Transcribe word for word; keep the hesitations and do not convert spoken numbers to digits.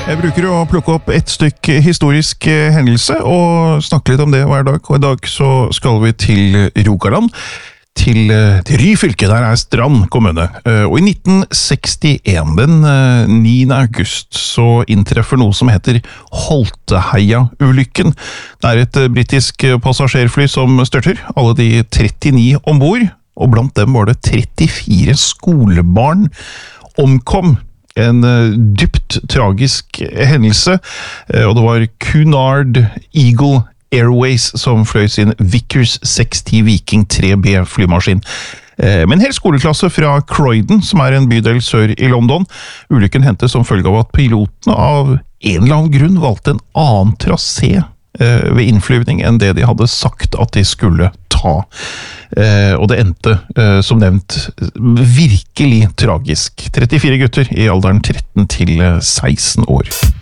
Jeg bruker å plukke opp et stykk historisk hendelse og snakke litt om det hver dag, og i dag så skal vi til Rogaland, til, til Ryfylke, der er Strand kommune. Og i nitten sekstien, den niende august, så inntreffer noe som heter Holteheia-ulykken. Det er et britisk passasjerfly som størter, alle de trettini ombord, og blant dem var det trettifire skolebarn omkom. En dypt tragisk hendelse, og det var Cunard Eagle Airways som fløy sin Vickers seks ti Viking tre B flymaskin. Men en hel skoleklasse fra Croydon, som er en bydel sør i London. Ulykken hendte som følge av at pilotene av en eller annen grunn valgte en annen trasé ved innflyvning enn det de hadde sagt at de skulle ta. Og det endte, som nevnt, virkelig tragisk. trettifire gutter i alderen tretten til seksten år.